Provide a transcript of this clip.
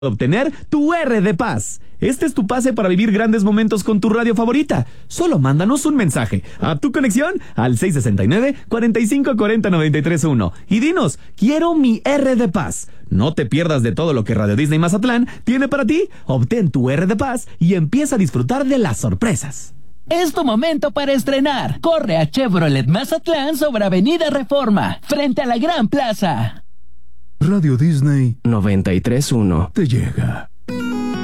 obtener tu R de Paz. Este es tu pase para vivir grandes momentos con tu radio favorita. Solo mándanos un mensaje a tu conexión al 669-4540-931 y dinos, quiero mi R de Paz. No te pierdas de todo lo que Radio Disney Mazatlán tiene para ti. Obtén tu R de Paz y empieza a disfrutar de las sorpresas. Es tu momento para estrenar. Corre a Chevrolet Mazatlán sobre Avenida Reforma, frente a la Gran Plaza. Radio Disney 93.1 te llega.